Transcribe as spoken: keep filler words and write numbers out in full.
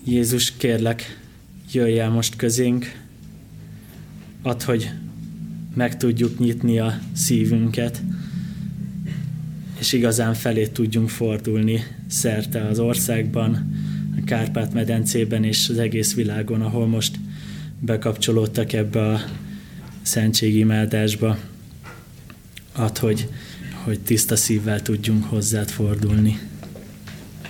Jézus, kérlek, jöjj el most közénk, add, hogy meg tudjuk nyitni a szívünket, és igazán felé tudjunk fordulni szerte az országban, a Kárpát-medencében és az egész világon, ahol most bekapcsolódtak ebbe a szentségimádásba. Add, hogy, hogy tiszta szívvel tudjunk hozzád fordulni.